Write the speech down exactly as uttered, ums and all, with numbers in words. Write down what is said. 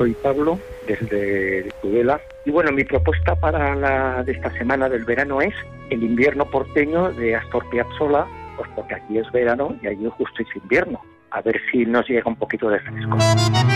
soy Pablo, desde Tudela. Y bueno, mi propuesta para la de esta semana del verano es El invierno porteño de Astor Piazzolla, pues porque aquí es verano y allí justo es invierno. A ver si nos llega un poquito de fresco.